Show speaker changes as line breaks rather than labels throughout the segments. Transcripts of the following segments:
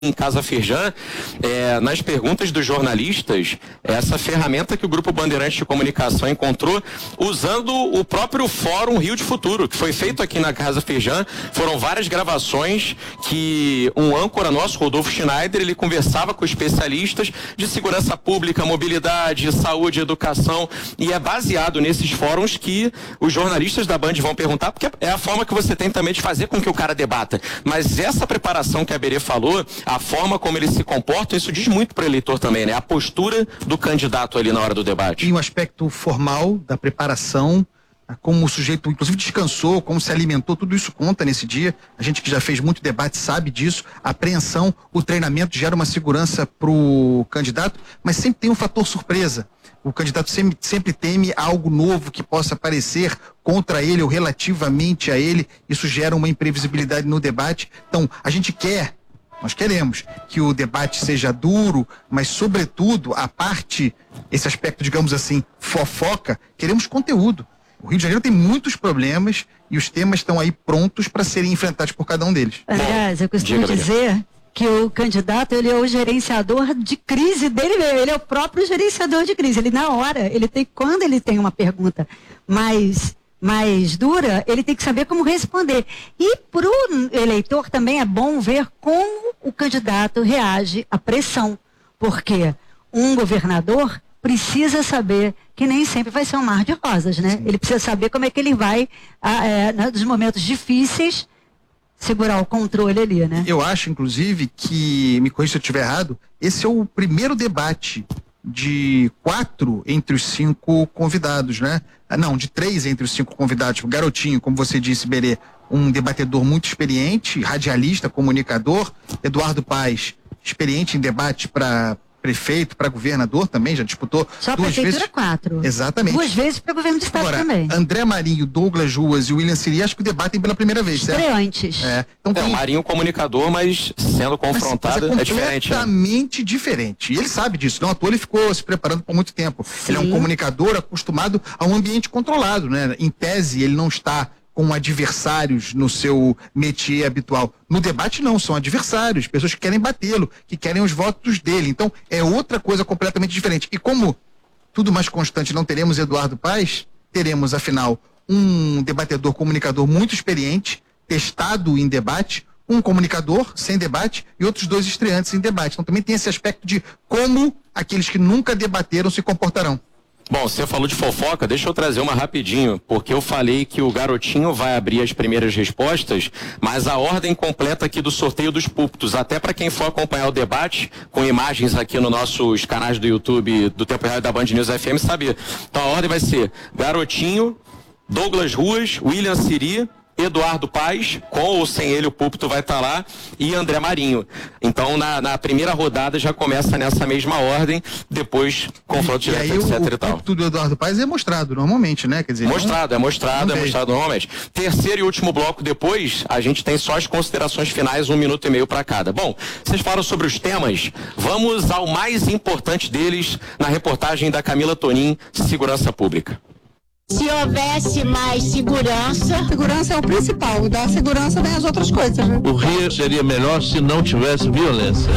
em Casa Firjan, nas perguntas dos jornalistas, essa ferramenta que o Grupo Bandeirantes de Comunicação encontrou usando o próprio Fórum Rio de Futuro, que foi feito aqui na Casa Firjan. Foram várias gravações que um âncora nosso, Rodolfo Schneider, ele conversava com especialistas de segurança pública, mobilidade, saúde, educação, e é baseado nesses fóruns que os jornalistas da Band vão perguntar, porque é a forma que você tem também de fazer com que o cara debata. Mas essa preparação que a Berê falou, a forma como ele se comporta, isso diz muito para o eleitor também, né? A postura do candidato ali na hora do debate.
E o aspecto formal da preparação, como o sujeito, inclusive, descansou, como se alimentou, tudo isso conta nesse dia. A gente que já fez muito debate sabe disso. A apreensão, o treinamento gera uma segurança pro candidato, mas sempre tem um fator surpresa. O candidato sempre teme algo novo que possa aparecer contra ele ou relativamente a ele. Isso gera uma imprevisibilidade no debate. Então, nós queremos que o debate seja duro, mas, sobretudo, esse aspecto, digamos assim, fofoca, queremos conteúdo. O Rio de Janeiro tem muitos problemas e os temas estão aí prontos para serem enfrentados por cada um deles.
Aliás, eu costumo dizer que o candidato, ele é o gerenciador de crise dele mesmo, ele é o próprio gerenciador de crise. Ele, na hora, quando ele tem uma pergunta mais dura, ele tem que saber como responder. E para o eleitor também é bom ver como o candidato reage à pressão, porque um governador precisa saber que nem sempre vai ser um mar de rosas, né? Sim. Ele precisa saber como é que ele vai, nos momentos difíceis, segurar o controle ali, né? Eu acho, inclusive, que, me corrija se eu estiver errado, esse é o primeiro debate de 4 entre os 5 convidados, né? Não, de 3 entre os 5 convidados. O Garotinho, como você disse, Berê, um debatedor muito experiente, radialista, comunicador. Eduardo Paes, experiente em debate para prefeito, para governador também, já disputou só
2
prefeitura
vezes.
4.
Exatamente.
2 vezes para governo do estado. Agora, também.
André Marinho, Douglas Ruas e William Siri, acho que debatem pela primeira vez, certo?
Estreantes.
Então, Marinho comunicador, mas sendo confrontado é diferente.
Completamente diferente. E ele sabe disso. Não à toa ele ficou se preparando por muito tempo. Sim. Ele é um comunicador acostumado a um ambiente controlado, né? Em tese, ele não está com adversários no seu métier habitual. No debate não, são adversários, pessoas que querem batê-lo, que querem os votos dele. Então, é outra coisa completamente diferente. E como tudo mais constante, não teremos Eduardo Paes, teremos, afinal, um debatedor, comunicador muito experiente, testado em debate, um comunicador sem debate e outros 2 estreantes em debate. Então, também tem esse aspecto de como aqueles que nunca debateram se comportarão.
Bom, você falou de fofoca, deixa eu trazer uma rapidinho, porque eu falei que o Garotinho vai abrir as primeiras respostas, mas a ordem completa aqui do sorteio dos púlpitos, até para quem for acompanhar o debate, com imagens aqui nos nossos canais do YouTube, do Tempo Real e da Band News FM, saber. Então a ordem vai ser Garotinho, Douglas Ruas, William Siri, Eduardo Paes, com ou sem ele o púlpito vai estar lá, e André Marinho. Então, na primeira rodada já começa nessa mesma ordem, depois confronto direto, etc.
O púlpito do Eduardo Paes é mostrado normalmente, né? Quer dizer,
mostrado normalmente. Terceiro e último bloco depois, a gente tem só as considerações finais, 1 minuto e meio para cada. Bom, vocês falaram sobre os temas, vamos ao mais importante deles na reportagem da Camila Tonin, Segurança Pública.
Se houvesse mais segurança...
Segurança é o principal, da segurança vem as outras coisas, né?
O Rio seria melhor se não tivesse violência.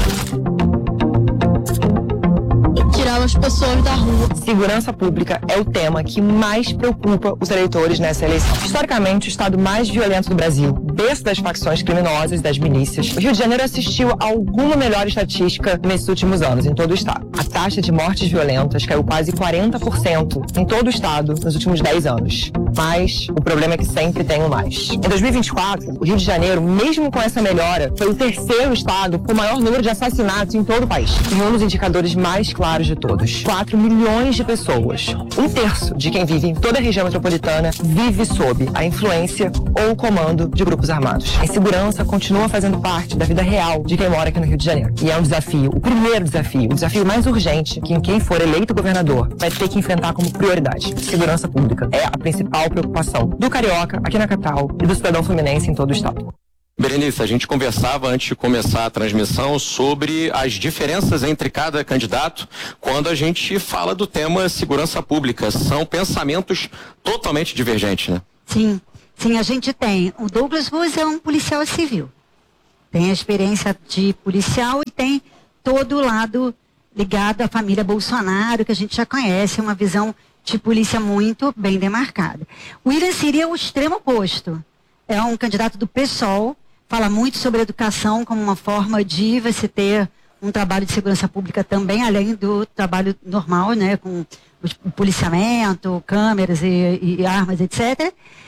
Tirar as pessoas da rua.
Segurança pública é o tema que mais preocupa os eleitores nessa eleição. Historicamente, o estado mais violento do Brasil, berço das facções criminosas e das milícias, o Rio de Janeiro assistiu a alguma melhor estatística nesses últimos anos, em todo o estado. A taxa de mortes violentas caiu quase 40% em todo o estado nos últimos 10 anos. Mas o problema é que sempre tem um mais. Em 2024, o Rio de Janeiro, mesmo com essa melhora, foi o 3º estado com o maior número de assassinatos em todo o país. E um dos indicadores mais claros de todos. 4 milhões de pessoas, 1/3 de quem vive em toda a região metropolitana, vive sob a influência ou o comando de grupos armados. A insegurança continua fazendo parte da vida real de quem mora aqui no Rio de Janeiro. E é um desafio, o primeiro desafio, o desafio mais urgente que quem for eleito governador vai ter que enfrentar como prioridade. Segurança pública é a principal preocupação do carioca aqui na capital e do cidadão fluminense em todo o estado.
Berenice, a gente conversava antes de começar a transmissão sobre as diferenças entre cada candidato quando a gente fala do tema segurança pública. São pensamentos totalmente divergentes, né?
Sim, a gente tem. O Douglas Ruas é um policial civil. Tem a experiência de policial e tem todo o lado ligado à família Bolsonaro, que a gente já conhece, uma visão de polícia muito bem demarcada. O William seria o extremo oposto. É um candidato do PSOL, fala muito sobre educação como uma forma de você ter um trabalho de segurança pública também, além do trabalho normal, né, com o policiamento, câmeras e armas, etc.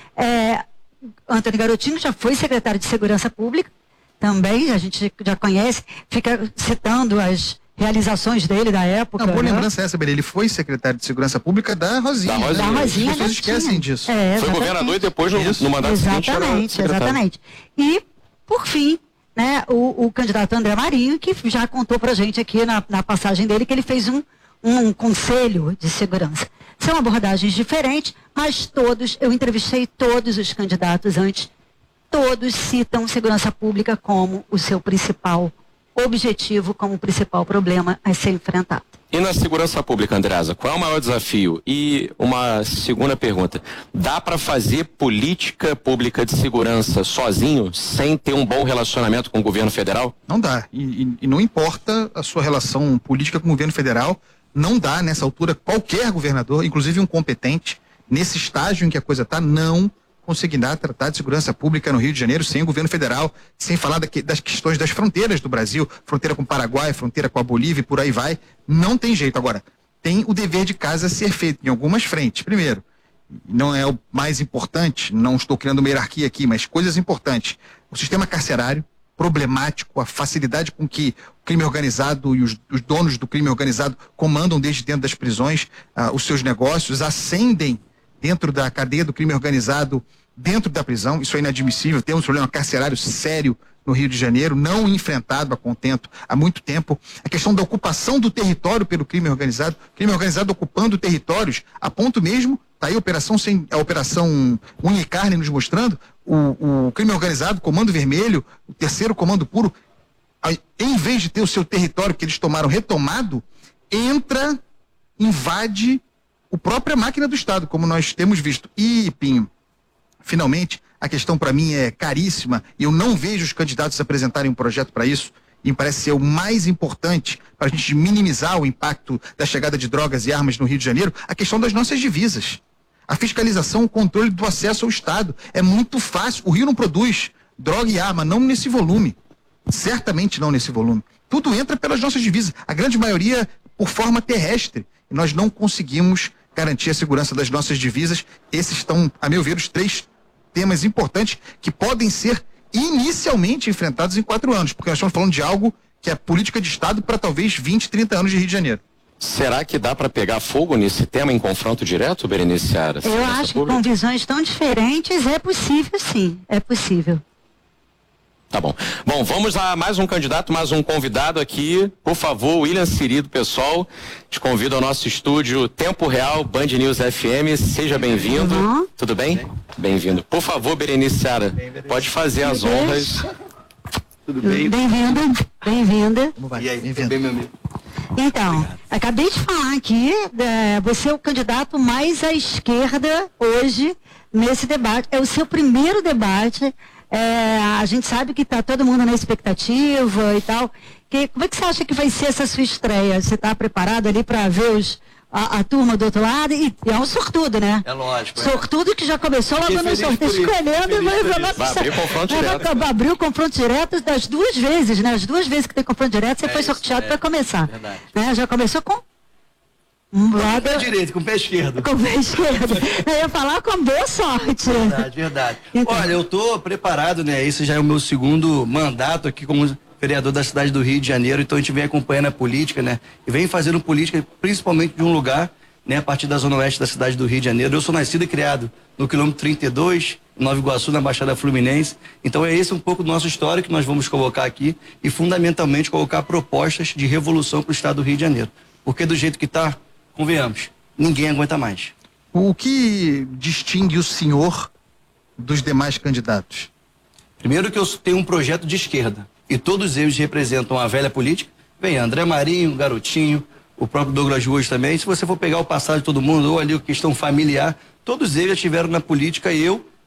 Antônio Garotinho já foi secretário de Segurança Pública, também, a gente já conhece, fica citando as realizações dele da época.
Uma boa lembrança essa, Beri. Ele foi secretário de Segurança Pública da Rosinha.
Da Rosinha.
As pessoas esquecem disso.
Foi governador e depois no mandato seguinte era secretário.
Exatamente. E, por fim, né, o candidato André Marinho, que já contou pra gente aqui na passagem dele que ele fez um conselho de segurança. São abordagens diferentes, mas eu entrevistei todos os candidatos antes, todos citam segurança pública como o seu principal objetivo, como o principal problema a ser enfrentado.
E na segurança pública, Andreasa, qual é o maior desafio? E uma segunda pergunta, dá para fazer política pública de segurança sozinho, sem ter um bom relacionamento com o governo federal?
Não dá. E não importa a sua relação política com o governo federal, não dá nessa altura qualquer governador, inclusive um competente, nesse estágio em que a coisa está, não conseguirá tratar de segurança pública no Rio de Janeiro sem o governo federal, sem falar das questões das fronteiras do Brasil, fronteira com o Paraguai, fronteira com a Bolívia e por aí vai. Não tem jeito. Agora, tem o dever de casa a ser feito em algumas frentes. Primeiro, não é o mais importante, não estou criando uma hierarquia aqui, mas coisas importantes. O sistema carcerário, problemático, a facilidade com que o crime organizado e os donos do crime organizado comandam desde dentro das prisões os seus negócios, ascendem dentro da cadeia do crime organizado, dentro da prisão. Isso é inadmissível. Temos um problema carcerário sério no Rio de Janeiro, não enfrentado a contento há muito tempo. A questão da ocupação do território pelo crime organizado ocupando territórios, a ponto mesmo, está aí a operação Unha e Carne nos mostrando, o crime organizado, Comando Vermelho, o terceiro Comando Puro, em vez de ter o seu território que eles tomaram retomado, invade a própria máquina do Estado, como nós temos visto. E, Pinho, finalmente, a questão para mim é caríssima e eu não vejo os candidatos apresentarem um projeto para isso, e me parece ser o mais importante para a gente minimizar o impacto da chegada de drogas e armas no Rio de Janeiro, a questão das nossas divisas. A fiscalização, o controle do acesso ao Estado. É muito fácil. O Rio não produz droga e arma, não nesse volume. Certamente não nesse volume. Tudo entra pelas nossas divisas. A grande maioria por forma terrestre. E nós não conseguimos garantir a segurança das nossas divisas. Esses estão, a meu ver, os 3 temas importantes que podem ser inicialmente enfrentados em 4 anos, porque nós estamos falando de algo que é política de Estado para talvez 20, 30 anos de Rio de Janeiro.
Será que dá para pegar fogo nesse tema em confronto direto, Berenice Seara?
Eu acho que com visões tão diferentes é possível, sim, é possível.
Tá bom. Bom, vamos a mais um candidato, mais um convidado aqui. Por favor, William Siri do PSOL, te convido ao nosso estúdio Tempo Real, Band News FM. Seja bem-vindo.
Uhum.
Tudo bem? Bem-vindo. Por favor, Berenice Seara, pode fazer as honras.
Tudo bem? Bem-vinda.
Como vai?
E aí,
bem-vindo.
bem, meu amigo?
Então, acabei de falar aqui, você é o candidato mais à esquerda hoje nesse debate. É o seu primeiro debate. A gente sabe que está todo mundo na expectativa e tal. Como é que você acha que vai ser essa sua estreia? Você está preparado ali para ver a turma do outro lado? E é um sortudo, né?
É lógico.
Sortudo que já começou logo no sorteio, escolhendo e
vai abrir confronto direto.
Abriu o confronto direto das 2 vezes, né? As 2 vezes que tem confronto direto, você foi sorteado para começar.
Verdade.
Né? Já começou com
Com o pé direito, com o pé esquerdo.
Com o pé esquerdo. Eu ia falar com boa sorte.
Verdade.
Então.
Olha, eu tô preparado, né? Esse já é o meu segundo mandato aqui como vereador da cidade do Rio de Janeiro, então a gente vem acompanhando a política, né? E vem fazendo política principalmente de um lugar, né? A partir da zona oeste da cidade do Rio de Janeiro. Eu sou nascido e criado no quilômetro 32, em Nova Iguaçu, na Baixada Fluminense. Então é esse um pouco do nosso histórico que nós vamos colocar aqui e fundamentalmente colocar propostas de revolução para o estado do Rio de Janeiro. Porque do jeito que tá, convenhamos, ninguém aguenta mais.
O que distingue o senhor dos demais candidatos?
Primeiro que eu tenho um projeto de esquerda e todos eles representam a velha política. Vem André Marinho, Garotinho, o próprio Douglas Ruas também. Se você for pegar o passado de todo mundo, ou ali a questão familiar, todos eles já estiveram na política e eu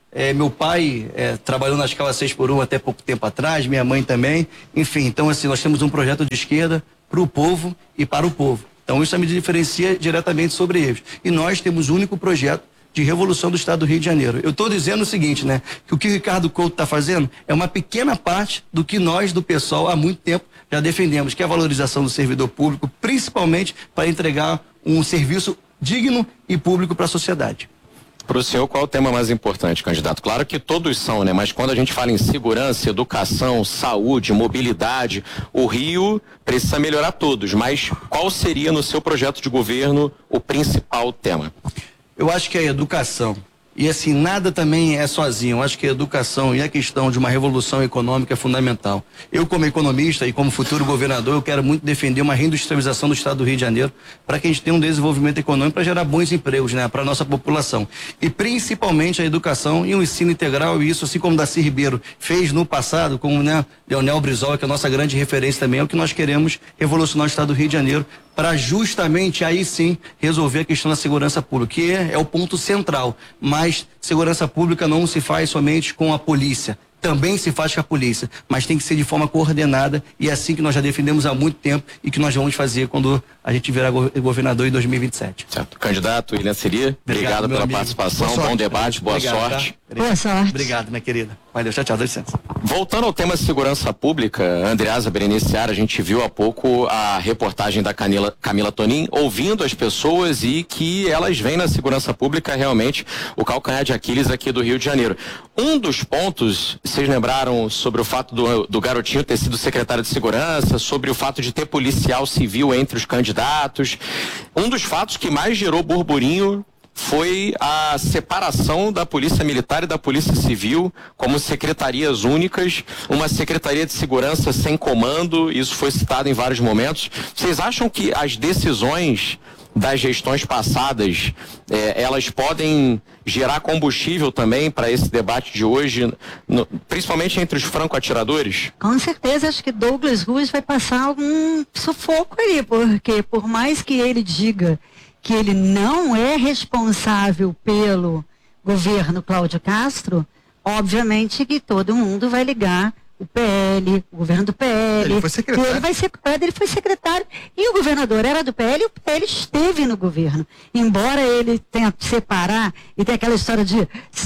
Meu pai trabalhou na escala 6x1 até pouco tempo atrás, minha mãe também. Enfim, então assim, nós temos um projeto de esquerda para o povo e para o povo. Então isso me diferencia diretamente sobre eles. E nós temos o único projeto de revolução do Estado do Rio de Janeiro. Eu estou dizendo o seguinte, né? Que o que o Ricardo Couto está fazendo é uma pequena parte do que nós do PSOL há muito tempo já defendemos, que é a valorização do servidor público, principalmente para entregar um serviço digno e público para a sociedade.
Para o senhor, qual é o tema mais importante, candidato? Claro que todos são, né? Mas quando a gente fala em segurança, educação, saúde, mobilidade, o Rio precisa melhorar todos. Mas qual seria, no seu projeto de governo, o principal tema?
Eu acho que é a educação. E assim, nada também é sozinho. Eu acho que a educação e a questão de uma revolução econômica é fundamental. Eu, como economista e como futuro governador, eu quero muito defender uma reindustrialização do Estado do Rio de Janeiro para que a gente tenha um desenvolvimento econômico para gerar bons empregos, né, para a nossa população. E principalmente a educação e o ensino integral, e isso, assim como Darcy Ribeiro fez no passado, como, né, Leonel Brizola, que é a nossa grande referência também, é o que nós queremos revolucionar o Estado do Rio de Janeiro para justamente aí sim resolver a questão da segurança pública, que é o ponto central. Mas segurança pública não se faz somente com a polícia, também se faz com a polícia, mas tem que ser de forma coordenada, e é assim que nós já defendemos há muito tempo e que nós vamos fazer quando a gente virar governador em 2027.
Certo. Candidato William Siri, obrigado pela participação, bom debate, boa sorte.
Boa sorte.
Obrigado, minha querida. Valeu, tchau, dá licença.
Voltando ao tema segurança pública, Andreasa Bereniciar, a gente viu há pouco a reportagem da Camila Tonin, ouvindo as pessoas e que elas veem na segurança pública realmente o calcanhar de Aquiles aqui do Rio de Janeiro. Um dos pontos, vocês lembraram sobre o fato do garotinho ter sido secretário de segurança, sobre o fato de ter policial civil entre os candidatos. Um dos fatos que mais gerou burburinho foi a separação da Polícia Militar e da Polícia Civil como secretarias únicas, uma secretaria de segurança sem comando, isso foi citado em vários momentos. Vocês acham que as decisões das gestões passadas, elas podem gerar combustível também para esse debate de hoje, principalmente entre os franco-atiradores?
Com certeza, acho que Douglas Ruas vai passar algum sufoco ali, porque por mais que ele diga que ele não é responsável pelo governo Cláudio Castro, obviamente que todo mundo vai ligar o PL, o governo do PL.
Ele foi secretário.
Ele foi secretário. E o governador era do PL e o PL esteve no governo. Embora ele tenha que separar e tem aquela história de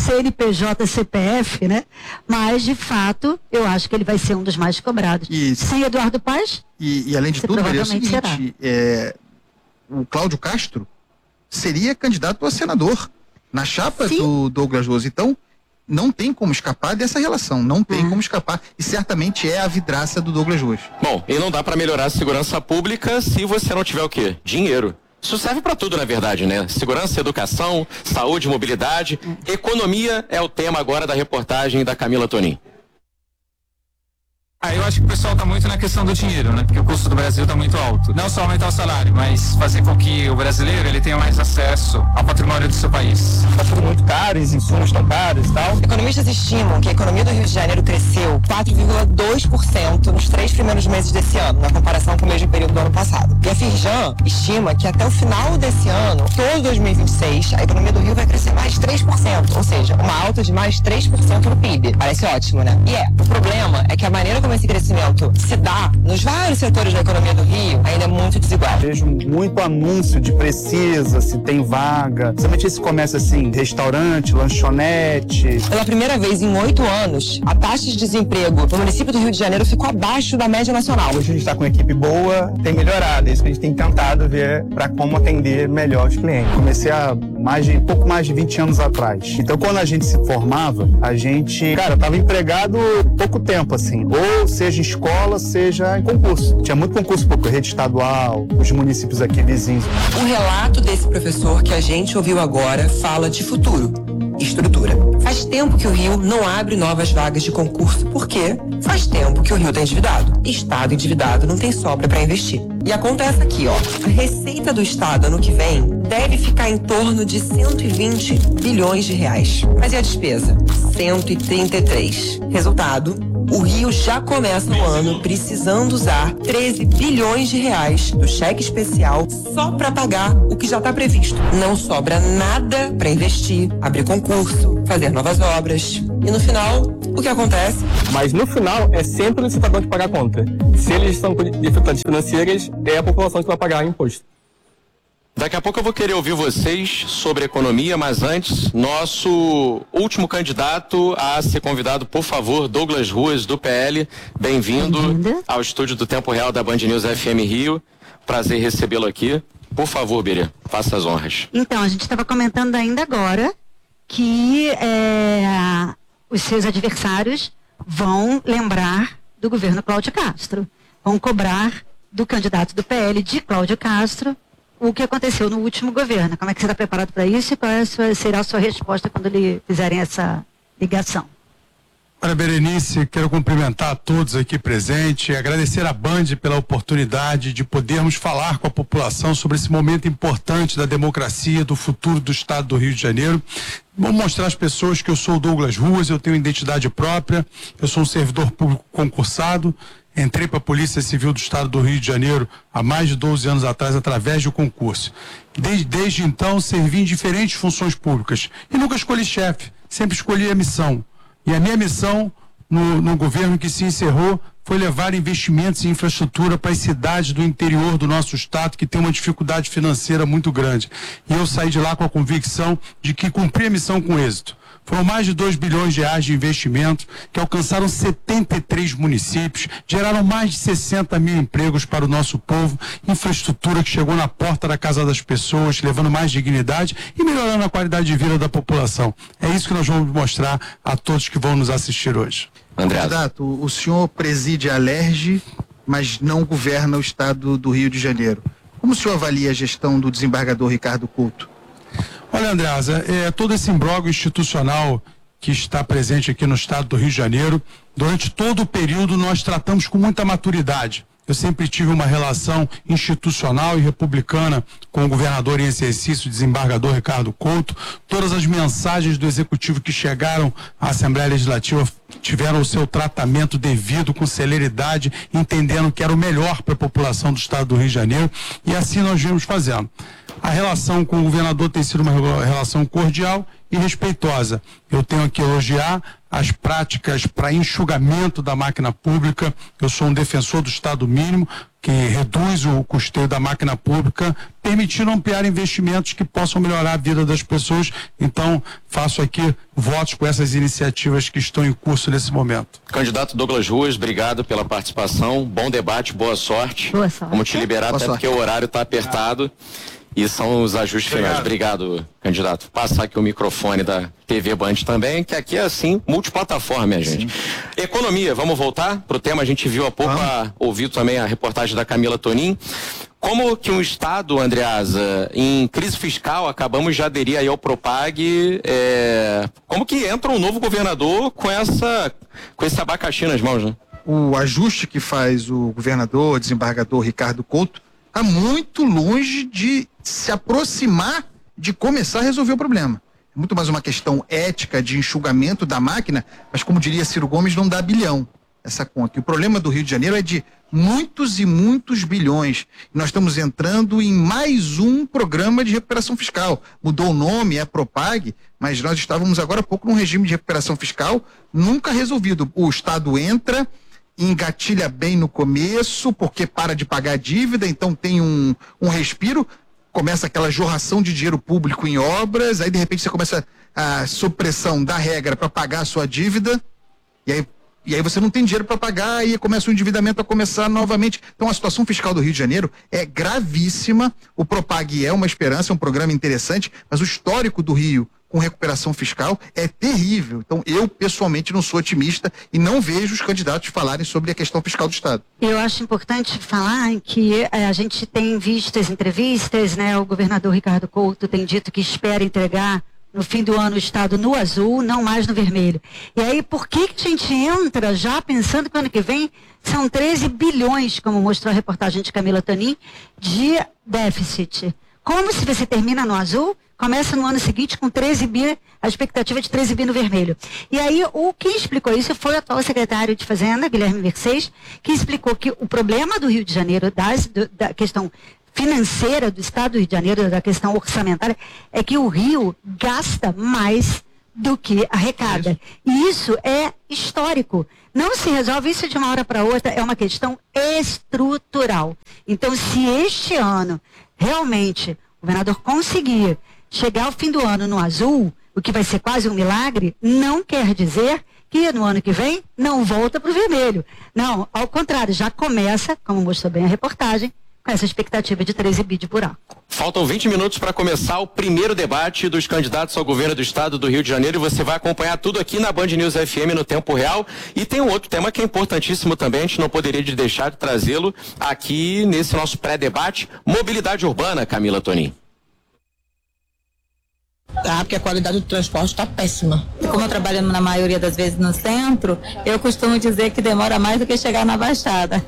CNPJ, CPF, né? Mas, de fato, eu acho que ele vai ser um dos mais cobrados. Sem Eduardo Paes?
E além de tudo, é o seguinte, o Cláudio Castro seria candidato a senador na chapa do Douglas Ruas. Então, não tem como escapar dessa relação, não tem como escapar, e certamente é a vidraça do Douglas Ruas.
Bom, e não dá para melhorar a segurança pública se você não tiver o quê? Dinheiro. Isso serve para tudo, na verdade, né? Segurança, educação, saúde, mobilidade, economia é o tema agora da reportagem da Camila Tonin.
Eu acho que o pessoal está muito na questão do dinheiro, né? Porque o custo do Brasil está muito alto. Não só aumentar o salário, mas fazer com que o brasileiro ele tenha mais acesso ao patrimônio do seu país.
Está tudo muito caro, os insumos estão caros e tal.
Economistas estimam que a economia do Rio de Janeiro cresceu 4,2% nos 3 primeiros meses desse ano, na comparação com o mesmo período do ano passado. E a Firjan estima que até o final desse ano, todo 2026, a economia do Rio vai crescer mais 3%, ou seja, uma alta de mais 3% no PIB. Parece ótimo, né? E o problema é que a maneira como esse crescimento se dá nos vários setores da economia do Rio ainda é muito desigual.
Vejo muito anúncio de precisa, se tem vaga, principalmente esse comércio assim, restaurante, lanchonete.
Pela primeira vez em 8 anos, a taxa de desemprego no município do Rio de Janeiro ficou abaixo da média nacional.
Hoje a gente está com uma equipe boa, tem melhorado, é isso que a gente tem tentado ver para como atender melhor os clientes. Comecei há pouco mais de 20 anos atrás. Então quando a gente se formava, a gente, estava empregado pouco tempo assim, ou seja em escola, seja em concurso. Tinha muito concurso por rede estadual, os municípios aqui vizinhos.
O relato desse professor que a gente ouviu agora fala de futuro, estrutura. Faz tempo que o Rio não abre novas vagas de concurso, porque faz tempo que o Rio está endividado. Estado endividado não tem sobra para investir. E a conta é essa aqui, ó. A receita do Estado ano que vem deve ficar em torno de 120 bilhões de reais. Mas e a despesa? 133. Resultado, O Rio já começa o ano precisando usar 13 bilhões de reais do cheque especial só para pagar o que já está previsto. Não sobra nada para investir, abrir concurso, fazer novas obras. E no final, o que acontece?
Mas no final, é sempre o cidadão que paga a conta. Se eles estão com dificuldades financeiras, é a população que vai pagar imposto.
Daqui a pouco eu vou querer ouvir vocês sobre economia, mas antes, nosso último candidato a ser convidado, por favor, Douglas Ruas, do PL. Bem-vindo ao estúdio do Tempo Real da Band News FM Rio. Prazer recebê-lo aqui. Por favor, Bíria, faça as honras.
Então, a gente estava comentando ainda agora que os seus adversários vão lembrar do governo Cláudio Castro. Vão cobrar do candidato do PL, de Cláudio Castro, o que aconteceu no último governo. Como é que você está preparado para isso e qual será a sua resposta quando lhe fizerem essa ligação?
Olha, Berenice, quero cumprimentar a todos aqui presentes, agradecer à Band pela oportunidade de podermos falar com a população sobre esse momento importante da democracia, do futuro do Estado do Rio de Janeiro. Vou mostrar às pessoas que eu sou o Douglas Ruas, eu tenho identidade própria, eu sou um servidor público concursado. Entrei para a Polícia Civil do Estado do Rio de Janeiro há mais de 12 anos atrás, através de um concurso. Desde então, servi em diferentes funções públicas. E nunca escolhi chefe, sempre escolhi a missão. E a minha missão no governo que se encerrou foi levar investimentos em infraestrutura para as cidades do interior do nosso estado, que tem uma dificuldade financeira muito grande. E eu saí de lá com a convicção de que cumpri a missão com êxito. Foram mais de 2 bilhões de reais de investimento que alcançaram 73 municípios, geraram mais de 60 mil empregos para o nosso povo, infraestrutura que chegou na porta da casa das pessoas, levando mais dignidade e melhorando a qualidade de vida da população. É isso que nós vamos mostrar a todos que vão nos assistir hoje.
André.
Candidato, o senhor preside a Alerj, mas não governa o estado do Rio de Janeiro. Como o senhor avalia a gestão do desembargador Ricardo Couto?
Olha, Andreasa, todo esse imbróglio institucional que está presente aqui no estado do Rio de Janeiro, durante todo o período nós tratamos com muita maturidade. Eu sempre tive uma relação institucional e republicana com o governador em exercício, o desembargador Ricardo Couto. Todas as mensagens do executivo que chegaram à Assembleia Legislativa tiveram o seu tratamento devido, com celeridade, entendendo que era o melhor para a população do estado do Rio de Janeiro, e assim nós viemos fazendo. A relação com o governador tem sido uma relação cordial e respeitosa. Eu tenho que elogiar as práticas para enxugamento da máquina pública. Eu sou um defensor do Estado mínimo, que reduz o custeio da máquina pública, permitindo ampliar investimentos que possam melhorar a vida das pessoas. Então, faço aqui votos com essas iniciativas que estão em curso nesse momento.
Candidato Douglas Ruas, obrigado pela participação. Bom debate, boa sorte.
Boa sorte.
Vamos te liberar,
Boa
até
sorte.
porque o horário está apertado. E são os ajustes finais. Obrigado, candidato. Passar aqui o microfone da TV Band também, que aqui é assim, multiplataforma, minha gente. Sim. Economia, vamos voltar para o tema. A gente viu há pouco, ouviu também a reportagem da Camila Tonin. Como que um Estado, Andreasa, em crise fiscal, acabamos de aderir aí ao Propag, como que entra um novo governador com esse abacaxi nas mãos, né?
O ajuste que faz o governador, desembargador Ricardo Couto, está muito longe de se aproximar de começar a resolver o problema. É muito mais uma questão ética de enxugamento da máquina, mas como diria Ciro Gomes, não dá bilhão essa conta. E o problema do Rio de Janeiro é de muitos e muitos bilhões. E nós estamos entrando em mais um programa de recuperação fiscal. Mudou o nome, é Propag, mas nós estávamos agora há pouco num regime de recuperação fiscal nunca resolvido. O Estado entra, engatilha bem no começo, porque para de pagar a dívida, então tem um respiro, começa aquela jorração de dinheiro público em obras, aí de repente você começa a supressão da regra para pagar a sua dívida, e aí você não tem dinheiro para pagar, e começa o endividamento a começar novamente. Então a situação fiscal do Rio de Janeiro é gravíssima. O Propag é uma esperança, é um programa interessante, mas o histórico do Rio com recuperação fiscal é terrível. Então, eu, pessoalmente, não sou otimista e não vejo os candidatos falarem sobre a questão fiscal do Estado.
Eu acho importante falar que a gente tem visto as entrevistas, né? O governador Ricardo Couto tem dito que espera entregar no fim do ano o Estado no azul, não mais no vermelho. E aí, por que a gente entra já pensando que o ano que vem são 13 bilhões, como mostrou a reportagem de Camila Tonin, de déficit? Como se você termina no azul? começa no ano seguinte com 13 bi, a expectativa de 13 bi no vermelho. E aí, quem explicou isso foi o atual secretário de Fazenda, Guilherme Mercedes, que explicou que o problema do Rio de Janeiro, da questão financeira do Estado do Rio de Janeiro, da questão orçamentária, é que o Rio gasta mais do que arrecada. E isso é histórico. Não se resolve isso de uma hora para outra, é uma questão estrutural. Então, se este ano, realmente, o governador conseguir chegar ao fim do ano no azul, o que vai ser quase um milagre, não quer dizer que no ano que vem não volta para o vermelho. Não, ao contrário, já começa, como mostrou bem a reportagem, com essa expectativa de 13 bi de buraco.
Faltam 20 minutos para começar o primeiro debate dos candidatos ao governo do estado do Rio de Janeiro, e você vai acompanhar tudo aqui na Band News FM no tempo real. E tem um outro tema que é importantíssimo também, a gente não poderia deixar de trazê-lo aqui nesse nosso pré-debate: mobilidade urbana, Camila Tonin.
Porque a qualidade do transporte está péssima. Como eu trabalho na maioria das vezes no centro, eu costumo dizer que demora mais do que chegar na Baixada.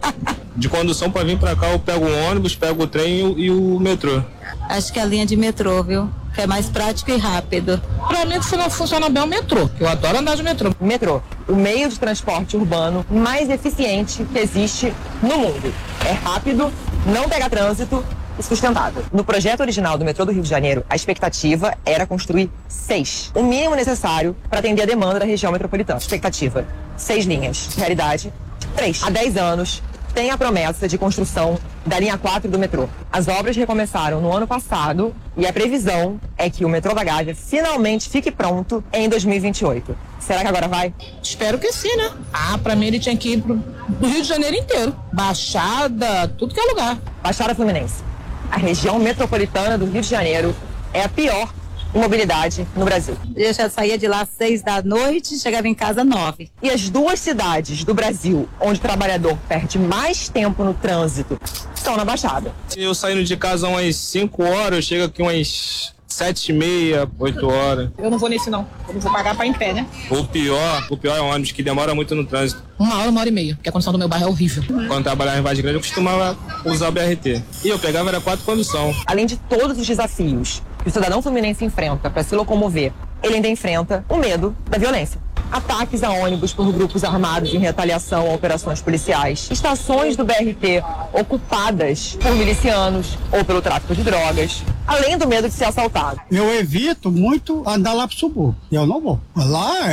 De condução para vir para cá, eu pego o ônibus, pego o trem e o metrô.
Acho que é a linha de metrô, viu? Que é mais prático e rápido.
Para mim, funciona bem o metrô. Eu adoro andar de metrô.
Metrô, o meio de transporte urbano mais eficiente que existe no mundo. É rápido, não pega trânsito e sustentável. No projeto original do metrô do Rio de Janeiro, a expectativa era construir 6. O mínimo necessário para atender a demanda da região metropolitana. Expectativa: 6 linhas. Realidade: 3. Há 10 anos, tem a promessa de construção da linha 4 do metrô. As obras recomeçaram no ano passado e a previsão é que o metrô da Gávea finalmente fique pronto em 2028. Será que agora vai?
Espero que sim, né? Pra mim ele tinha que ir pro Rio de Janeiro inteiro. Baixada, tudo que é lugar.
Baixada Fluminense. A região metropolitana do Rio de Janeiro é a pior mobilidade no Brasil.
Eu já saía de lá às 6 da noite e chegava em casa às 9.
E as 2 cidades do Brasil onde o trabalhador perde mais tempo no trânsito estão na Baixada.
Eu saindo de casa umas 5 horas, eu chego aqui umas 7h30, 8 horas.
Eu não vou nesse não, eu não vou pagar para ir em pé, né?
O pior é um ônibus que demora muito no trânsito.
1 hora e meia, porque a condição do meu bairro é horrível.
Quando eu trabalhava em Vargem Grande, eu costumava usar o BRT. E eu pegava, era 4 condução.
Além de todos os desafios que o cidadão fluminense enfrenta para se locomover, ele ainda enfrenta o medo da violência. Ataques a ônibus por grupos armados em retaliação a operações policiais, estações do BRT ocupadas por milicianos ou pelo tráfico de drogas, além do medo de ser assaltado.
Eu evito muito andar lá pro subúrbio, eu não vou. Lá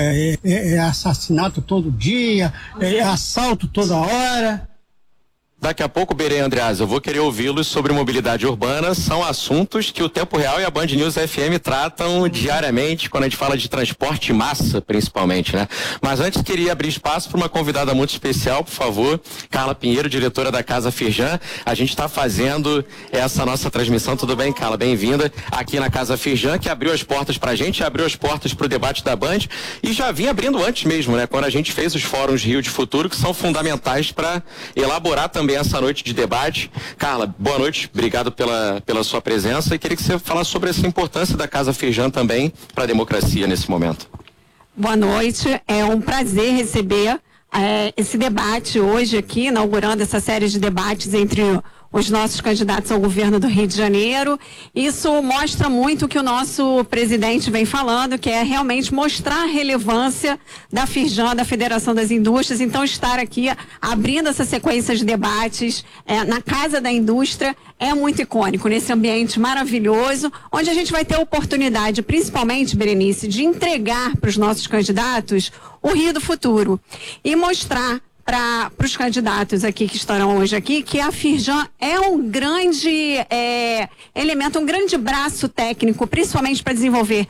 é assassinato todo dia, é assalto toda hora.
Daqui a pouco, Berê Andreasa, eu vou querer ouvi-los sobre mobilidade urbana. São assuntos que o Tempo Real e a Band News FM tratam diariamente, quando a gente fala de transporte em massa, principalmente, né? Mas antes, queria abrir espaço para uma convidada muito especial, por favor, Carla Pinheiro, diretora da Casa Firjan. A gente está fazendo essa nossa transmissão, tudo bem, Carla? Bem-vinda aqui na Casa Firjan, que abriu as portas para a gente, abriu as portas para o debate da Band e já vinha abrindo antes mesmo, né? Quando a gente fez os fóruns Rio de Futuro, que são fundamentais para elaborar também essa noite de debate. Carla, boa noite, obrigado pela sua presença e queria que você falasse sobre essa importância da Casa Firjan também para a democracia nesse momento.
Boa noite, é um prazer receber esse debate hoje aqui, inaugurando essa série de debates entre os nossos candidatos ao governo do Rio de Janeiro. Isso mostra muito o que o nosso presidente vem falando, que é realmente mostrar a relevância da Firjan, da Federação das Indústrias. Então, estar aqui abrindo essa sequência de debates na Casa da Indústria é muito icônico, nesse ambiente maravilhoso, onde a gente vai ter a oportunidade, principalmente, Berenice, de entregar para os nossos candidatos o Rio do futuro e mostrar para os candidatos aqui que estarão hoje aqui, que a Firjan é um grande elemento, um grande braço técnico, principalmente para desenvolver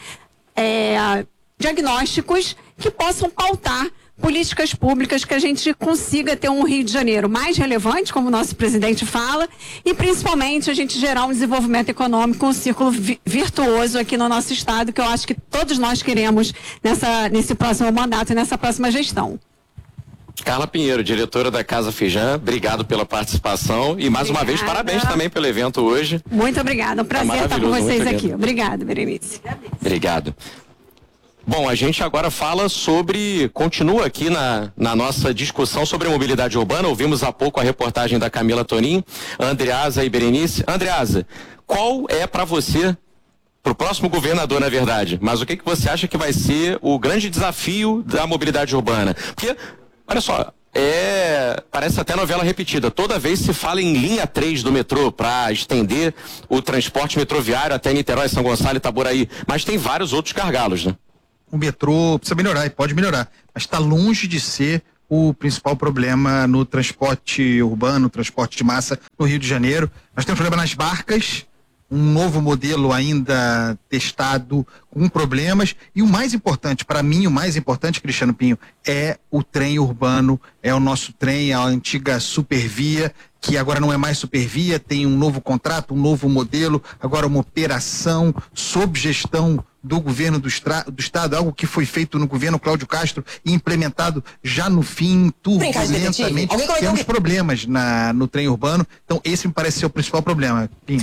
diagnósticos que possam pautar políticas públicas, que a gente consiga ter um Rio de Janeiro mais relevante, como o nosso presidente fala, e principalmente a gente gerar um desenvolvimento econômico, um círculo virtuoso aqui no nosso estado, que eu acho que todos nós queremos nesse próximo mandato e nessa próxima gestão.
Carla Pinheiro, diretora da Casa Firjan, obrigado pela participação e mais uma vez parabéns também pelo evento hoje.
Muito obrigada, um prazer estar com vocês aqui. Obrigada, Berenice.
Obrigado. Bom, a gente agora continua aqui na nossa discussão sobre mobilidade urbana. Ouvimos há pouco a reportagem da Camila Tonin, Andreasa e Berenice. Andreasa, qual é para você, para o próximo governador, na verdade, mas o que você acha que vai ser o grande desafio da mobilidade urbana? Porque, olha só, parece até novela repetida. Toda vez se fala em linha 3 do metrô para estender o transporte metroviário até Niterói, São Gonçalo e Itaboraí. Mas tem vários outros gargalos, né?
O metrô precisa melhorar e pode melhorar, mas está longe de ser o principal problema no transporte urbano, transporte de massa no Rio de Janeiro. Nós temos problema nas barcas, um novo modelo ainda testado com problemas, e o mais importante, para mim, o mais importante, Cristiano Pinho, é o trem urbano, é o nosso trem, a antiga Supervia, que agora não é mais Supervia, tem um novo contrato, um novo modelo, agora uma operação sob gestão do governo do Estado, algo que foi feito no governo Cláudio Castro e implementado já no fim, turbulentamente. Temos problemas no trem urbano, então esse me parece ser o principal problema. Pinho.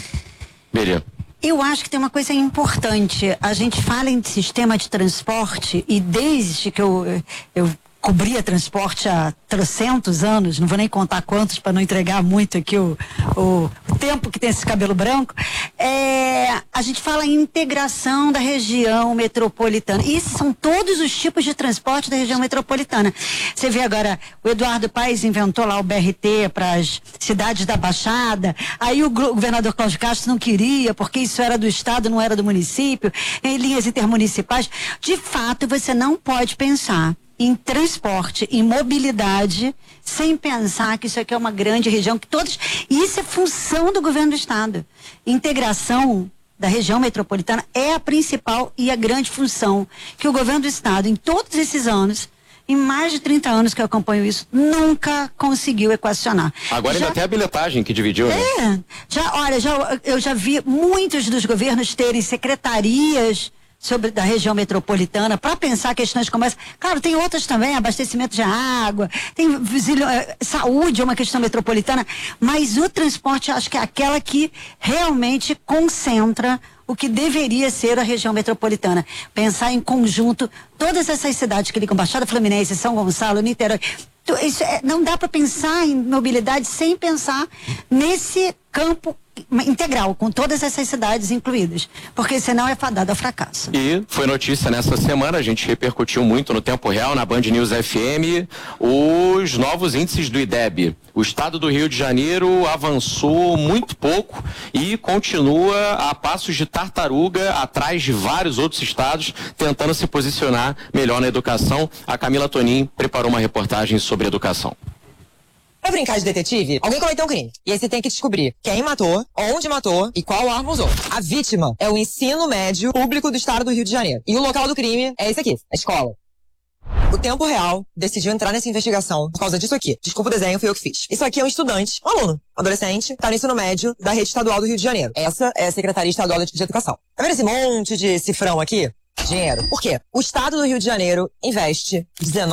Eu acho que tem uma coisa importante. A gente fala em sistema de transporte e desde que eu cobria transporte há 300 anos, não vou nem contar quantos para não entregar muito aqui o tempo que tem esse cabelo branco, a gente fala em integração da região metropolitana. E esses são todos os tipos de transporte da região metropolitana. Você vê agora, o Eduardo Paes inventou lá o BRT para as cidades da Baixada, aí o governador Cláudio Castro não queria, porque isso era do Estado, não era do município, em linhas intermunicipais. De fato, você não pode pensar em transporte, em mobilidade, sem pensar que isso aqui é uma grande região, que todos, e isso é função do governo do Estado. Integração da região metropolitana é a principal e a grande função que o governo do Estado, em todos esses anos, em mais de 30 anos que eu acompanho isso, nunca conseguiu equacionar.
Agora ainda tem a bilhetagem que dividiu, né?
Eu já vi muitos dos governos terem secretarias da região metropolitana, para pensar questões como essa. Claro, tem outras também, abastecimento de água, tem saúde, é uma questão metropolitana, mas o transporte acho que é aquela que realmente concentra o que deveria ser a região metropolitana. Pensar em conjunto todas essas cidades que ligam Baixada Fluminense, São Gonçalo, Niterói. Não dá para pensar em mobilidade sem pensar nesse campo integral, com todas essas cidades incluídas, porque senão é fadado ao fracasso.
E foi notícia nessa semana, a gente repercutiu muito no tempo real, na Band News FM, os novos índices do IDEB. O estado do Rio de Janeiro avançou muito pouco e continua a passos de tartaruga atrás de vários outros estados, tentando se posicionar melhor na educação. A Camila Tonin preparou uma reportagem sobre educação.
Pra brincar de detetive, alguém cometeu um crime. E aí você tem que descobrir quem matou, onde matou e qual arma usou. A vítima é o ensino médio público do estado do Rio de Janeiro. E o local do crime é esse aqui, a escola. O Tempo Real decidiu entrar nessa investigação por causa disso aqui. Desculpa o desenho, fui eu que fiz. Isso aqui é um estudante, um aluno, um adolescente, tá no ensino médio da rede estadual do Rio de Janeiro. Essa é a Secretaria Estadual de Educação. Tá vendo esse monte de cifrão aqui? Dinheiro. Por quê? O estado do Rio de Janeiro investe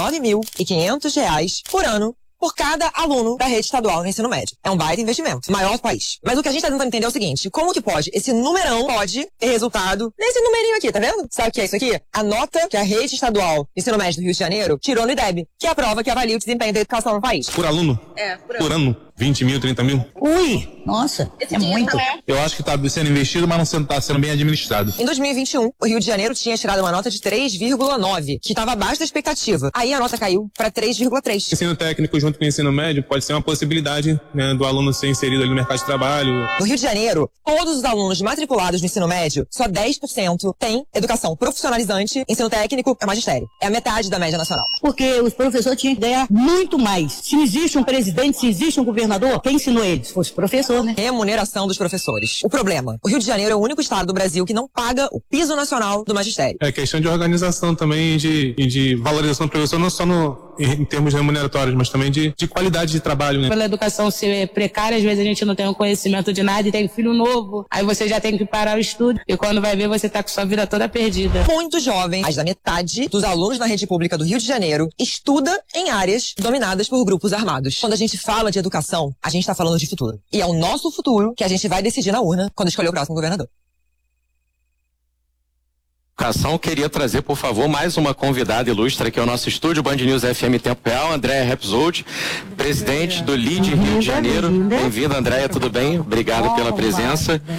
R$19.500 por ano por cada aluno da rede estadual no ensino médio. É um baita investimento, maior do país. Mas o que a gente tá tentando entender é o seguinte, como que pode, esse numerão pode ter resultado nesse numerinho aqui, tá vendo? Sabe o que é isso aqui? A nota que a rede estadual de ensino médio do Rio de Janeiro tirou no IDEB, que é a prova que avalia o desempenho da educação no país.
Por aluno? Por ano. 20 mil, 30 mil?
Ui, nossa, é muito.
Eu acho que está sendo investido, mas não está sendo bem administrado.
Em 2021, o Rio de Janeiro tinha tirado uma nota de 3,9, que estava abaixo da expectativa. Aí a nota caiu para 3,3.
Ensino técnico junto com o ensino médio pode ser uma possibilidade, né, do aluno ser inserido ali no mercado de trabalho.
No Rio de Janeiro, todos os alunos matriculados no ensino médio, só 10% têm educação profissionalizante, ensino técnico é magistério. É a metade da média nacional.
Porque os professores tinham que ganhar muito mais. Se existe um presidente, se existe um governador, quem ensinou eles? Fosse o professor, né?
Remuneração dos professores. O problema, o Rio de Janeiro é o único estado do Brasil que não paga o piso nacional do magistério.
É questão de organização também e de valorização do professor, não só em termos remuneratórios, mas também de qualidade de trabalho, né?
Pela educação ser precária, às vezes a gente não tem um conhecimento de nada e tem filho novo, aí você já tem que parar o estudo e quando vai ver você tá com sua vida toda perdida.
Muitos jovens, mais da metade dos alunos na rede pública do Rio de Janeiro, estuda em áreas dominadas por grupos armados. Quando a gente fala de educação, a gente tá falando de futuro. E é o nosso futuro que a gente vai decidir na urna quando escolher o próximo governador.
Queria trazer, por favor, mais uma convidada ilustre aqui ao nosso estúdio, Band News FM Tempo Real, Andréia Repsold, presidente do LIDE Rio de Janeiro. Bem-vinda, Andréia, tudo bem? Obrigado pela presença.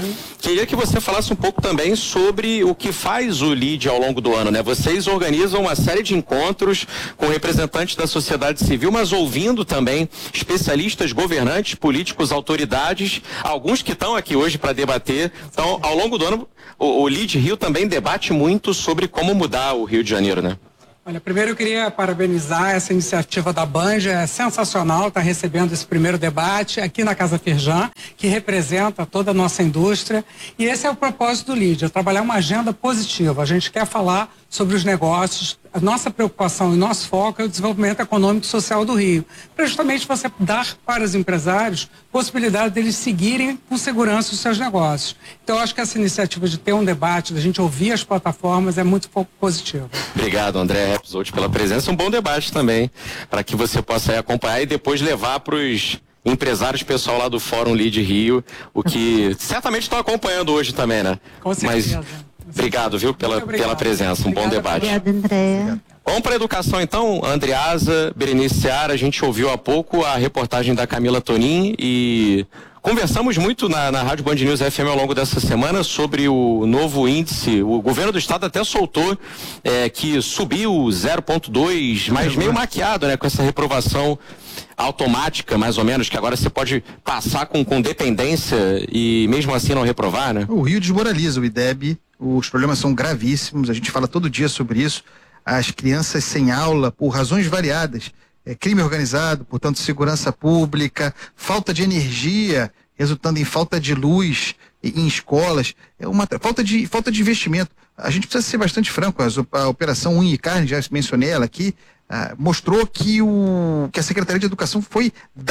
Queria que você falasse um pouco também sobre o que faz o LIDE ao longo do ano, né? Vocês organizam uma série de encontros com representantes da sociedade civil, mas ouvindo também especialistas, governantes, políticos, autoridades, alguns que estão aqui hoje para debater. Então, ao longo do ano, o LIDE Rio também debate muito sobre como mudar o Rio de Janeiro, né?
Olha, primeiro eu queria parabenizar essa iniciativa da Band, é sensacional estar recebendo esse primeiro debate aqui na Casa Firjan, que representa toda a nossa indústria, e esse é o propósito do LIDE, é trabalhar uma agenda positiva. A gente quer falar sobre os negócios, a nossa preocupação e nosso foco é o desenvolvimento econômico e social do Rio, para justamente você dar para os empresários possibilidade deles seguirem com segurança os seus negócios. Então, eu acho que essa iniciativa de ter um debate, da gente ouvir as plataformas, é muito positiva.
Obrigado, André Repsold, pela presença. Um bom debate também, para que você possa aí acompanhar e depois levar para os empresários, pessoal lá do Fórum LIDE Rio, o que certamente estão acompanhando hoje também, né?
Com certeza.
Mas obrigado, viu, pela presença. Um bom debate.
Obrigada, André.
Vamos para a educação, então. Andreasa, Berenice Seara, a gente ouviu há pouco a reportagem da Camila Tonin e conversamos muito na Rádio Band News FM ao longo dessa semana sobre o novo índice. O governo do estado até soltou que subiu 0,2, mas meio maquiado, né, com essa reprovação automática, mais ou menos, que agora você pode passar com dependência e mesmo assim não reprovar, né?
O Rio desmoraliza o IDEB, os problemas são gravíssimos, a gente fala todo dia sobre isso, as crianças sem aula por razões variadas, crime organizado, portanto segurança pública, falta de energia, resultando em falta de luz em escolas, falta de investimento. A gente precisa ser bastante franco, a Operação Unha e Carne, já mencionei ela aqui, mostrou que a Secretaria de Educação foi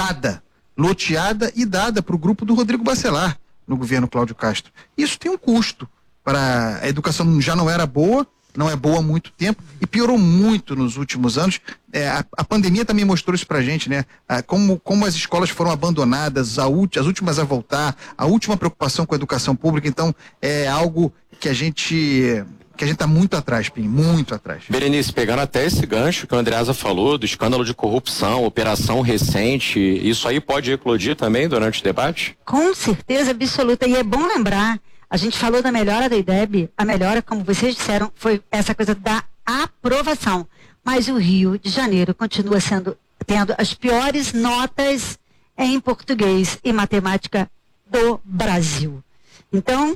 loteada e dada para o grupo do Rodrigo Bacelar no governo Cláudio Castro. Isso tem um custo. Para a educação já não era boa, não é boa há muito tempo e piorou muito nos últimos anos. A pandemia também mostrou isso pra gente, né? Como as escolas foram abandonadas, as últimas a voltar, a última preocupação com a educação pública. Então, é algo que a gente está muito atrás, Pim, muito atrás.
Berenice, pegando até esse gancho que o Andreasa falou, do escândalo de corrupção, operação recente, isso aí pode eclodir também durante o debate?
Com certeza absoluta, e é bom lembrar, a gente falou da melhora da IDEB, a melhora, como vocês disseram, foi essa coisa da aprovação, mas o Rio de Janeiro continua tendo as piores notas em português e matemática do Brasil. Então,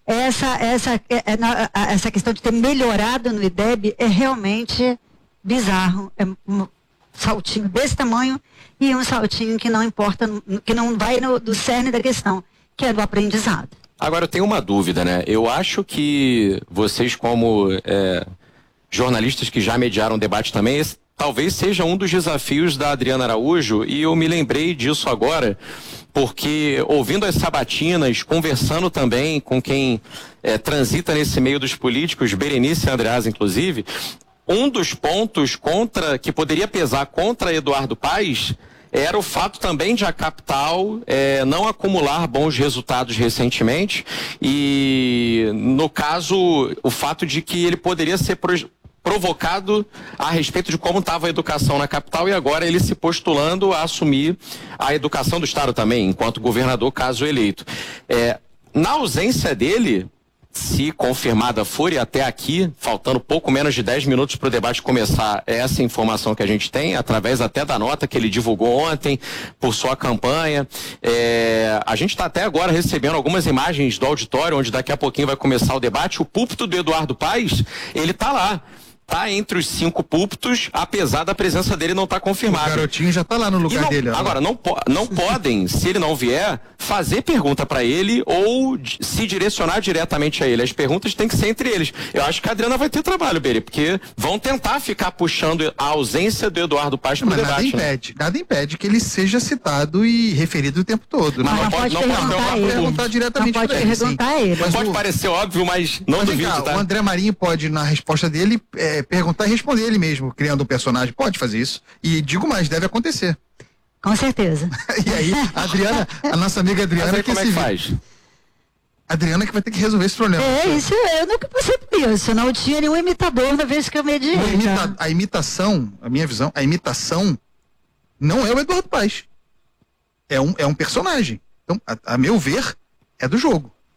essa questão de ter melhorado no IDEB é realmente bizarro. É um saltinho desse tamanho e um saltinho que não importa, que não vai do cerne da questão, que é do aprendizado.
Agora, eu tenho uma dúvida, né? Eu acho que vocês, como jornalistas que já mediaram o debate também, esse talvez seja um dos desafios da Adriana Araújo, e eu me lembrei disso agora, porque ouvindo as sabatinas, conversando também com quem transita nesse meio dos políticos, Berenice e Andreasa, inclusive, um dos pontos que poderia pesar contra Eduardo Paes era o fato também de a capital não acumular bons resultados recentemente e, no caso, o fato de que ele poderia ser provocado a respeito de como estava a educação na capital e agora ele se postulando a assumir a educação do estado também, enquanto governador, caso eleito. Na ausência dele, se confirmada for, e até aqui, faltando pouco menos de 10 minutos para o debate começar, essa informação que a gente tem, através até da nota que ele divulgou ontem, por sua campanha. A gente está até agora recebendo algumas imagens do auditório, onde daqui a pouquinho vai começar o debate. O púlpito do Eduardo Paes, ele está lá. Está entre os 5 púlpitos, apesar da presença dele não estar confirmada.
O garotinho já está lá no lugar dele.
Agora, não podem, se ele não vier, fazer pergunta para ele ou se direcionar diretamente a ele. As perguntas têm que ser entre eles. Eu acho que a Adriana vai ter trabalho, Beri, porque vão tentar ficar puxando a ausência do Eduardo Paes para o debate.
Nada impede que ele seja citado e referido o tempo todo.
Mas não pode
perguntar diretamente para ele.
Mas pode parecer óbvio, mas não duvido, tá?
O André Marinho pode, na resposta dele, perguntar e responder ele mesmo, criando um personagem. Pode fazer isso. E digo mais, deve acontecer.
Com certeza.
E aí, a Adriana, a nossa amiga Adriana,
como é que faz?
Adriana que vai ter que resolver esse problema.
Isso eu nunca passei por isso. Não tinha nenhum imitador na vez que eu mediei.
A imitação, a minha visão, a imitação não é o Eduardo Paes. É um personagem. Então, a meu ver, é do jogo.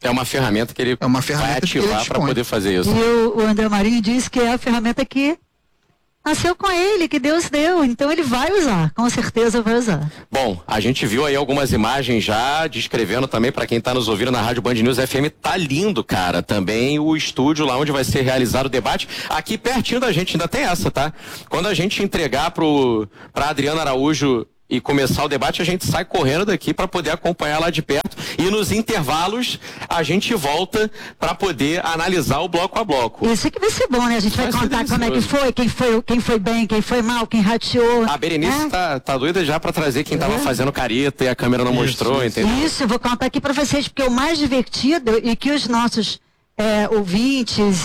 É uma ferramenta que ele vai ativar para poder fazer isso.
E o André Marinho disse que é a ferramenta que nasceu com ele, que Deus deu, então ele vai usar, com certeza vai usar.
Bom, a gente viu aí algumas imagens já, descrevendo também para quem está nos ouvindo na Rádio Band News FM, tá lindo, cara, também o estúdio lá onde vai ser realizado o debate, aqui pertinho da gente, ainda tem essa, tá? Quando a gente entregar pra Adriana Araújo e começar o debate, a gente sai correndo daqui para poder acompanhar lá de perto e nos intervalos a gente volta para poder analisar o bloco a bloco.
Isso que vai ser bom, né? A gente vai contar como é que foi, quem foi bem, quem foi mal, quem rateou.
A Berenice tá doida já para trazer quem tava fazendo careta e a câmera não mostrou, entendeu?
Isso, eu vou contar aqui para vocês, porque o mais divertido e que os nossos ouvintes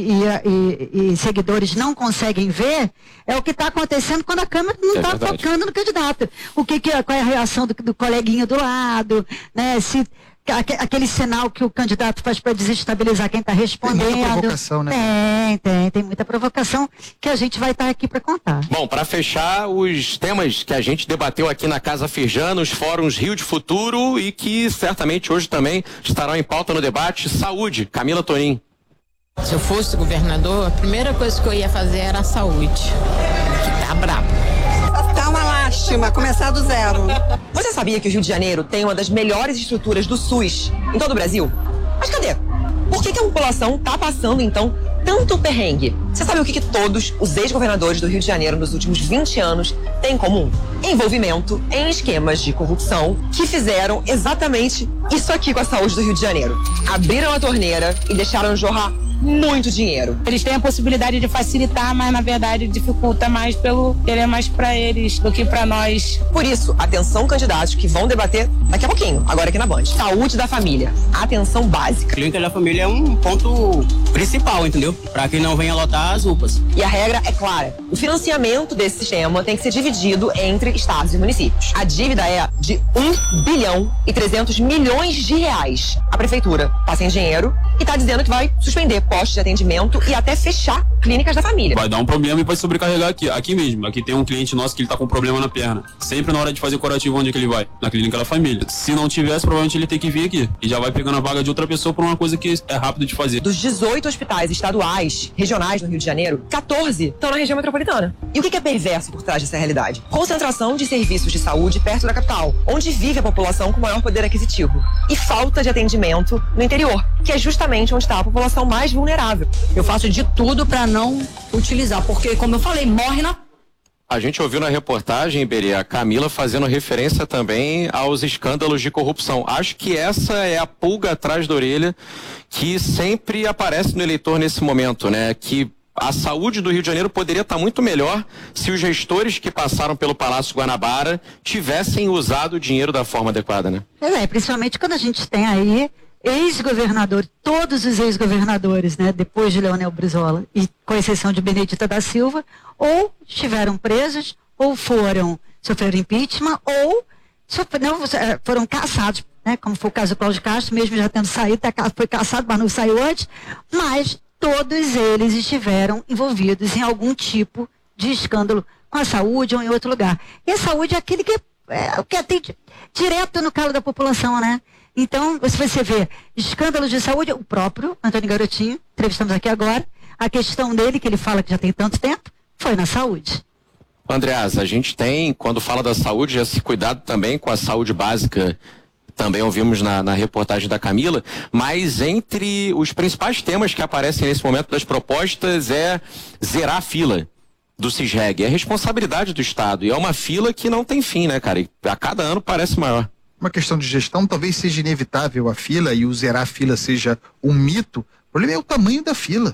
e seguidores não conseguem ver é o que está acontecendo quando a câmera não está focando no candidato. Qual é a reação do coleguinha do lado, né? Se aquele sinal que o candidato faz para desestabilizar quem está respondendo. Tem muita provocação, né? Tem muita provocação que a gente vai estar aqui para contar.
Bom, para fechar os temas que a gente debateu aqui na Casa Firjan, nos fóruns Rio de Futuro e que certamente hoje também estarão em pauta no debate, saúde. Camila Tonin.
Se eu fosse governador, a primeira coisa que eu ia fazer era a saúde, que tá brabo.
Tá uma lástima, começar do zero.
Você sabia que o Rio de Janeiro tem uma das melhores estruturas do SUS em todo o Brasil? Mas cadê? Por que a população tá passando, então, tanto perrengue? Você sabe o que todos os ex-governadores do Rio de Janeiro nos últimos 20 anos têm em comum? Envolvimento em esquemas de corrupção que fizeram exatamente isso aqui com a saúde do Rio de Janeiro. Abriram a torneira e deixaram jorrar muito dinheiro.
Eles têm a possibilidade de facilitar, mas na verdade dificulta mais pelo querer mais para eles do que para nós.
Por isso, atenção candidatos que vão debater daqui a pouquinho, agora aqui na Band. Saúde da família, atenção básica.
Clínica da família é um ponto principal, entendeu? Para que não venha lotar as UPAs.
E a regra é clara. O financiamento desse sistema tem que ser dividido entre estados e municípios. A dívida é de 1 bilhão e 300 milhões de reais. A prefeitura tá sem dinheiro e tá dizendo que vai suspender postos de atendimento e até fechar clínicas da família.
Vai dar um problema e vai sobrecarregar aqui mesmo. Aqui tem um cliente nosso que ele tá com problema na perna. Sempre na hora de fazer curativo, onde é que ele vai? Na clínica da família. Se não tivesse, provavelmente ele tem que vir aqui. E já vai pegando a vaga de outra pessoa por uma coisa que é rápido de fazer.
Dos 18 hospitais estaduais, regionais no Rio de Janeiro, 14 estão na região metropolitana. E o que é perverso por trás dessa realidade? Concentração de serviços de saúde perto da capital, onde vive a população com maior poder aquisitivo. E falta de atendimento no interior, que é justamente onde está a população mais vulnerável.
Eu faço de tudo para não utilizar, porque, como eu falei, morre na...
A gente ouviu na reportagem, Iberê, a Camila fazendo referência também aos escândalos de corrupção. Acho que essa é a pulga atrás da orelha que sempre aparece no eleitor nesse momento, né? Que a saúde do Rio de Janeiro poderia estar muito melhor se os gestores que passaram pelo Palácio Guanabara tivessem usado o dinheiro da forma adequada, né?
Principalmente quando a gente tem aí ex-governador, todos os ex-governadores, né, depois de Leonel Brizola, e com exceção de Benedita da Silva, ou estiveram presos, ou sofreram impeachment, ou foram caçados, né, como foi o caso do Cláudio Castro, mesmo já tendo saído, foi caçado, mas não saiu antes, mas todos eles estiveram envolvidos em algum tipo de escândalo com a saúde ou em outro lugar. E a saúde é aquele que atende direto no calo da população, né? Então, se você vê escândalos de saúde, o próprio Antônio Garotinho, entrevistamos aqui agora, a questão dele, que ele fala que já tem tanto tempo, foi na saúde.
Andreas, a gente tem, quando fala da saúde, esse cuidado também com a saúde básica, também ouvimos na reportagem da Camila, mas entre os principais temas que aparecem nesse momento das propostas é zerar a fila do CISREG. É responsabilidade do Estado e é uma fila que não tem fim, né, cara? E a cada ano parece maior.
Uma questão de gestão, talvez seja inevitável a fila e o zerar a fila seja um mito. O problema é o tamanho da fila.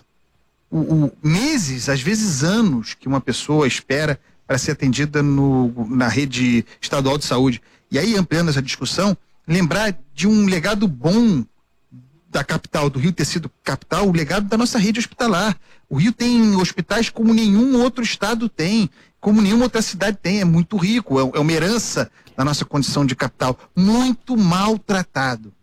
Meses, às vezes anos, que uma pessoa espera para ser atendida na rede estadual de saúde. E aí, ampliando essa discussão, lembrar de um legado bom da capital, do Rio ter sido capital, o legado da nossa rede hospitalar. O Rio tem hospitais como nenhum outro estado tem, como nenhuma outra cidade tem. É muito rico, é uma herança da nossa condição de capital. Muito maltratado,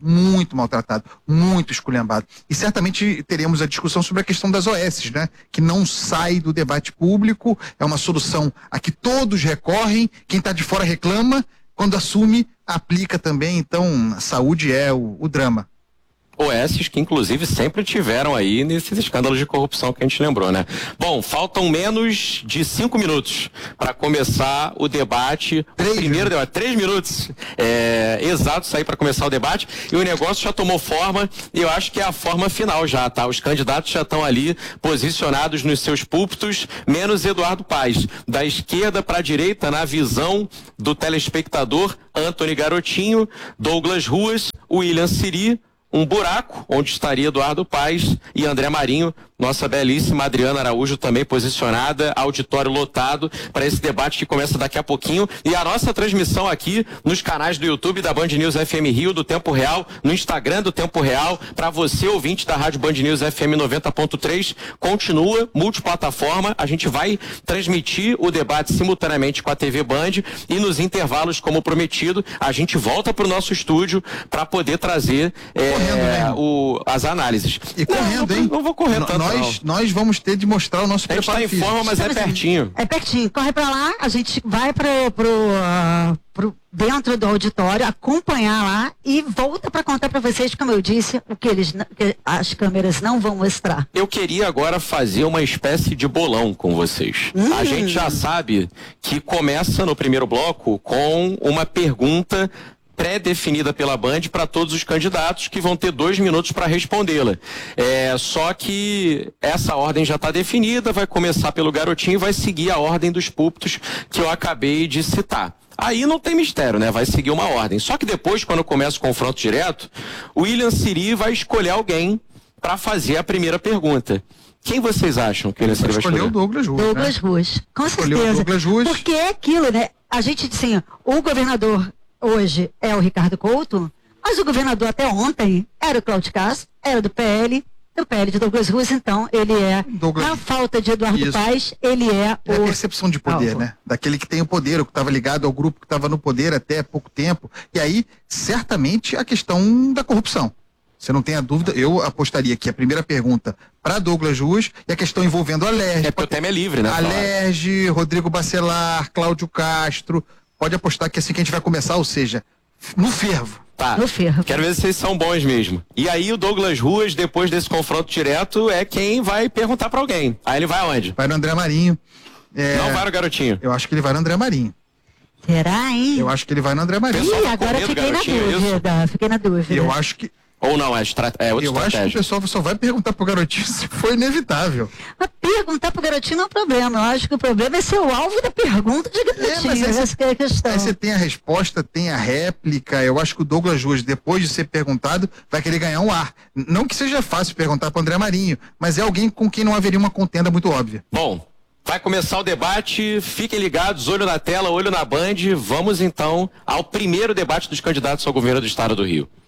muito esculhambado. E certamente teremos a discussão sobre a questão das OS, né? Que não sai do debate público, é uma solução a que todos recorrem, quem está de fora reclama, quando assume, aplica também. Então, a saúde é o drama.
OS que inclusive sempre tiveram aí nesses escândalos de corrupção que a gente lembrou, né? Bom, faltam menos de 5 minutos para começar o debate. Primeiro debate, 3 minutos exatos aí para começar o debate, e o negócio já tomou forma, e eu acho que é a forma final já, tá? Os candidatos já estão ali posicionados nos seus púlpitos, menos Eduardo Paes. Da esquerda para a direita, na visão do telespectador, Antony Garotinho, Douglas Ruas, William Siri, um buraco onde estaria Eduardo Paes e André Marinho, nossa belíssima Adriana Araújo também posicionada, auditório lotado para esse debate que começa daqui a pouquinho, e a nossa transmissão aqui nos canais do YouTube da Band News FM Rio, do Tempo Real, no Instagram do Tempo Real, para você ouvinte da Rádio Band News FM 90.3, continua multiplataforma, a gente vai transmitir o debate simultaneamente com a TV Band, e nos intervalos, como prometido, a gente volta para o nosso estúdio para poder trazer as análises.
E correndo, hein?
Não vou correr tanto.
Nós vamos ter de mostrar o nosso preparo físico.
A gente está em forma, mas é pertinho.
É pertinho. Corre pra lá, a gente vai pro dentro do auditório, acompanhar lá e volta para contar para vocês, como eu disse, o que as câmeras não vão mostrar.
Eu queria agora fazer uma espécie de bolão com vocês. A gente já sabe que começa no primeiro bloco com uma pergunta pré-definida pela Band para todos os candidatos, que vão ter 2 minutos para respondê-la. Só que essa ordem já está definida, vai começar pelo Garotinho e vai seguir a ordem dos púlpitos que eu acabei de citar. Aí não tem mistério, né? Vai seguir uma ordem. Só que depois, quando começa o confronto direto, o William Siri vai escolher alguém para fazer a primeira pergunta. Quem vocês acham que ele vai escolher?
O Douglas Ruas.
Douglas Ruas, com certeza.
Douglas Ruas.
Porque é aquilo, né? A gente, assim, o governador hoje é o Ricardo Couto, mas o governador até ontem era o Cláudio Castro, era do PL de Douglas Ruas, então ele é, na falta de Eduardo Paes, ele é
a percepção de poder, né? Daquele que tem o poder, o que estava ligado ao grupo que estava no poder até pouco tempo. E aí, certamente, a questão da corrupção. Você não tem a dúvida, eu apostaria que a primeira pergunta para Douglas Ruas e a questão envolvendo a Alerj.
É porque o tema é livre, né?
Alerj, Rodrigo Bacelar, Cláudio Castro. Pode apostar que é assim que a gente vai começar, ou seja, no fervo.
Tá, quero ver se vocês são bons mesmo. E aí o Douglas Ruas, depois desse confronto direto, é quem vai perguntar pra alguém. Aí ele vai aonde?
Vai no André Marinho.
Não vai no Garotinho.
Eu acho que ele vai no André Marinho.
Será, hein?
Eu acho que ele vai no André Marinho.
Ih, agora fiquei na dúvida.
Eu acho que...
Ou não, é outra estratégia.
Eu acho que o pessoal só vai perguntar pro Garotinho se foi inevitável.
Mas perguntar pro Garotinho não é um problema. Eu acho que o problema é ser o alvo da pergunta de Garotinho. Essa que é a questão.
Aí você tem a resposta, tem a réplica. Eu acho que o Douglas Ruas, depois de ser perguntado, vai querer ganhar um ar. Não que seja fácil perguntar pro André Marinho, mas é alguém com quem não haveria uma contenda muito óbvia.
Bom, vai começar o debate, fiquem ligados, olho na tela, olho na Band. Vamos então ao primeiro debate dos candidatos ao governo do Estado do Rio.